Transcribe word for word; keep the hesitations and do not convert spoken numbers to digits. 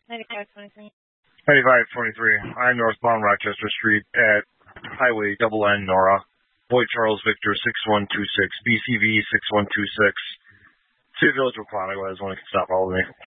ninety-five twenty-three. ninety-five twenty-three. I'm northbound Rochester Street at Highway double N Nora. Boyd Charles Victor six one two six. B C V six one two six. City Village Aquatic. Guys, want to stop all of me.